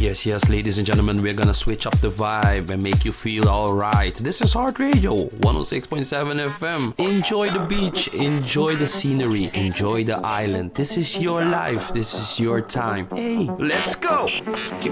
Yes, yes, ladies and gentlemen, we're gonna switch up the vibe and make you feel alright. This is Heart Radio 106.7 FM. Enjoy the beach, enjoy the scenery, enjoy the island. This is your life, this is your time. Hey, let's go! Give